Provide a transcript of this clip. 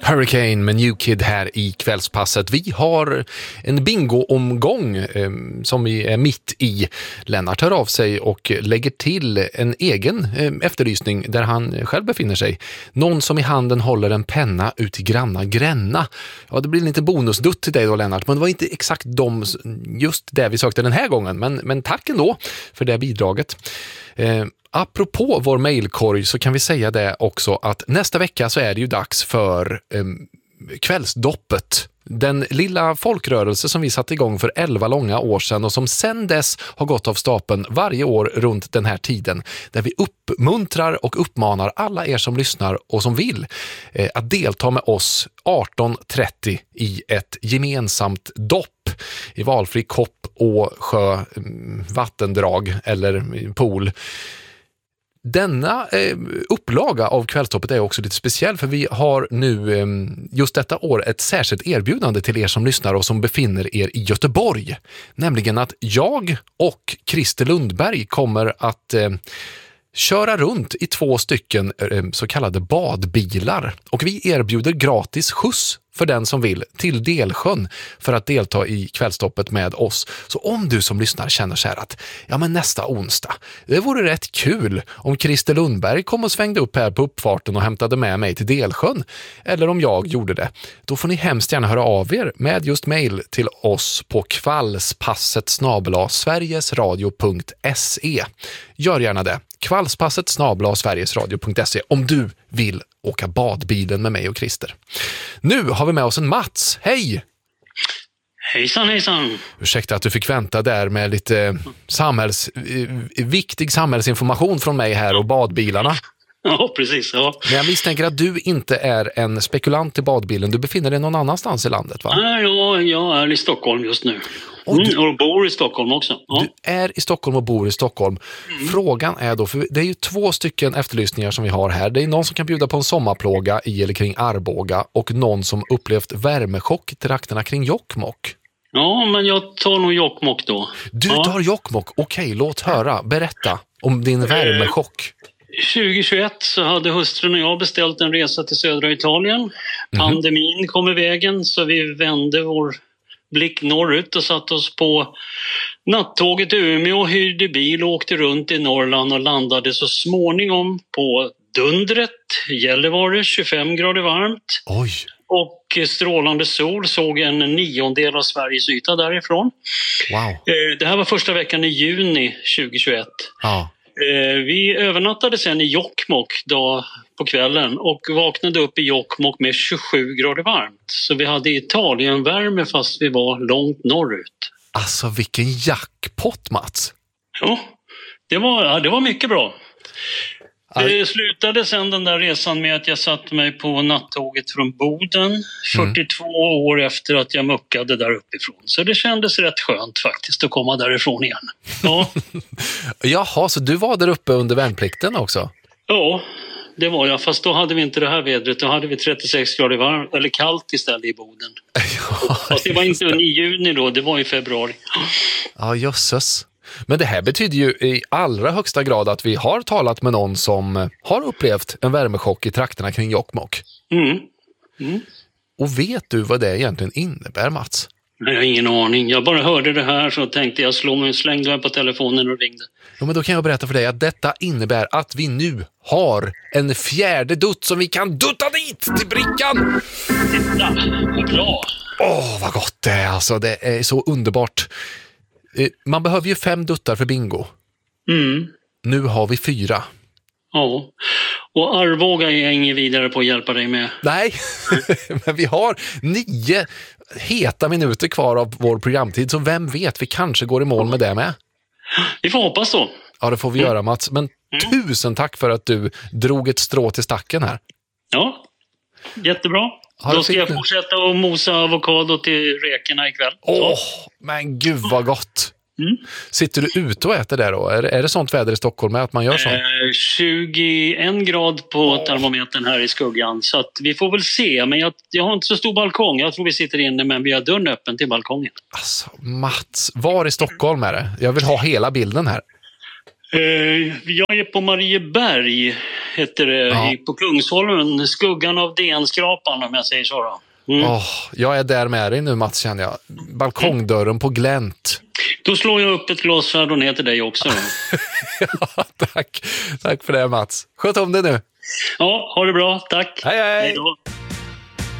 Hurricane med New Kid här i kvällspasset. Vi har en bingo-omgång som vi är mitt i. Lennart hör av sig och lägger till en egen efterlysning där han själv befinner sig. Någon som i handen håller en penna ut i granna Gränna. Ja, det blir lite bonusdutt till dig då, Lennart, men det var inte exakt just det vi sökte den här gången. Men tack ändå för det bidraget. Apropå vår mejlkorg så kan vi säga det också att nästa vecka så är det ju dags för kvällsdoppet. Den lilla folkrörelse som vi satte igång för 11 långa år sedan och som sedan dess har gått av stapeln varje år runt den här tiden. Där vi uppmuntrar och uppmanar alla er som lyssnar och som vill att delta med oss 18:30 i ett gemensamt dopp i valfri kopp, å, sjö, vattendrag eller pool. Denna upplaga av kvällstoppet är också lite speciell för vi har nu just detta år ett särskilt erbjudande till er som lyssnar och som befinner er i Göteborg. Nämligen att jag och Christer Lundberg kommer att köra runt i 2 stycken så kallade badbilar. Och vi erbjuder gratis skjuts för den som vill till Delsjön för att delta i kvällstoppet med oss. Så om du som lyssnar känner så här att ja, men nästa onsdag, det vore rätt kul om Christer Lundberg kom och svängde upp här på uppfarten och hämtade med mig till Delsjön, eller om jag gjorde det, då får ni hemskt gärna höra av er med just mejl till oss på kvällspasset@sverigesradio.se. Gör gärna det. kvällspasset@sverigesradio.se om du vill åka badbilen med mig och Christer. Nu har vi med oss en Mats. Hej! Hejsan, hejsan. Ursäkta att du fick vänta där med lite viktig samhällsinformation från mig här och badbilarna. Ja, precis. Ja. Men jag misstänker att du inte är en spekulant i badbilen. Du befinner dig någon annanstans i landet, va? Nej, jag är i Stockholm just nu. Och bor i Stockholm också. Ja. Du är i Stockholm och bor i Stockholm. Frågan är då, för det är ju 2 stycken efterlysningar som vi har här. Det är någon som kan bjuda på en sommarplåga i eller kring Arboga och någon som upplevt värmechock i trakterna kring Jokkmokk. Ja, men jag tar nog Jokkmokk då. Du tar Jokkmokk? Okej, låt höra. Berätta om din värmechock. 2021 så hade hustrun och jag beställt en resa till södra Italien. Pandemin kom i vägen så vi vände vår blick norrut och satt oss på nattåget i Umeå, hyrde bil och åkte runt i Norrland och landade så småningom på Dundret, Gällivare, 25 grader varmt. Oj. Och strålande sol, såg en 9/10 av Sveriges yta därifrån. Wow. Det här var första veckan i juni 2021. Ja. Vi övernattade sen i Jokkmokk då på kvällen och vaknade upp i Jokkmokk med 27 grader varmt. Så vi hade Italienvärme fast vi var långt norrut. Alltså vilken jackpot, Mats. Ja, det var mycket bra. Det slutade sen den där resan med att jag satte mig på nattåget från Boden 42 år efter att jag muckade där uppifrån. Så det kändes rätt skönt faktiskt att komma därifrån igen. Ja. Jaha, så du var där uppe under värnplikten också? Ja, det var jag. Fast då hade vi inte det här vädret. Då hade vi 36 grader varmt, eller kallt istället i Boden. Ja, fast det var inte i juni då, det var i februari. Ja, jösses. Men det här betyder ju i allra högsta grad att vi har talat med någon som har upplevt en värmechock i trakterna kring Jokkmokk. Och vet du vad det egentligen innebär, Mats? Nej, jag har ingen aning. Jag bara hörde det här så tänkte jag slängde mig på telefonen och ringde. Ja, men då kan jag berätta för dig att detta innebär att vi nu har en 4:e dutt som vi kan dutta dit till brickan. Titta, vad bra. Vad gott det är alltså. Det är så underbart. Man behöver ju 5 duttar för bingo. Nu har vi 4. Ja, och Arboga är jag ingen vidare på att hjälpa dig med. Nej, men vi har 9 heta minuter kvar av vår programtid. Så vem vet, vi kanske går i mål med det med. Vi får hoppas då. Ja, det får vi göra, Mats. Men tusen tack för att du drog ett strå till stacken här. Ja, jättebra. Då ska jag fortsätta att mosa avokado till rekorna ikväll. Men gud vad gott. Sitter du ute och äter där då? Är det sånt väder i Stockholm med att man gör så? 21 grad på termometern här i skuggan. Så att vi får väl se. Men jag har inte så stor balkong. Jag tror vi sitter inne, men vi har dörren öppen till balkongen. Alltså, Mats, var i Stockholm är det? Jag vill ha hela bilden här. Jag är på Marieberg, heter det, på Kungsholmen. Skuggan av DN-skrapan, om jag säger så då. Jag är där med dig nu, Mats, känner jag. Balkongdörren på glänt. Då slår jag upp ett glas Chardonnay till dig också. Ja, tack för det, Mats. Sköt om det nu. Ja, ha det bra. Tack. Hej, hej. Hej då.